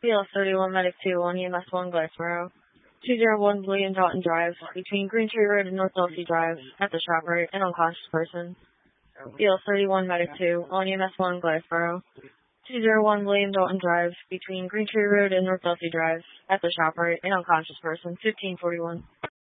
BL31 Medic 2 on EMS 1 Glassboro. 201 William Dalton Drive, between Green Tree Road and North Elsie Drive, at the ShopRite, an unconscious person. BL31 Medic 2 on EMS 1 Glassboro. 201 William Dalton Drive, between Green Tree Road and North Elsie Drive, at the ShopRite, an unconscious person. 1541.